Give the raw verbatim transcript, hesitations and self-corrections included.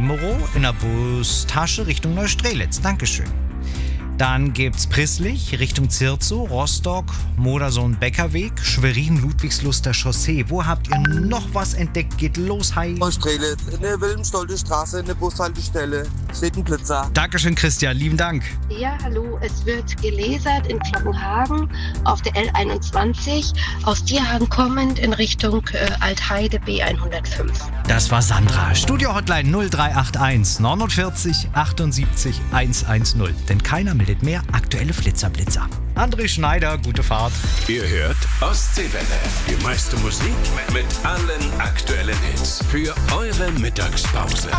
Limero in der Bustasche Richtung Neustrelitz. Dankeschön. Dann gibt's Prisslich Richtung Zirzow, Rostock, Modersohn-Beckerweg, Schwerin, Ludwigsluster Chaussee. Wo habt ihr noch was entdeckt? Geht los, hi. Neustrelitz, in der Wilhelmstolde Straße, in der Bushaltestelle, steht ein Blitzer. Dankeschön, Christian, lieben Dank. Ja, hallo, es wird gelasert in Kloppenhagen auf der L einundzwanzig, aus Dierhagen kommend in Richtung äh, Altheide B hundertfünf. Das war Sandra. Studio-Hotline null drei acht eins neunundvierzig achtundsiebzig hundertzehn. Denn keiner meldet mehr aktuelle Flitzerblitzer. André Schneider, gute Fahrt. Ihr hört Ostseewelle. Die meiste Musik mit allen aktuellen Hits für eure Mittagspause.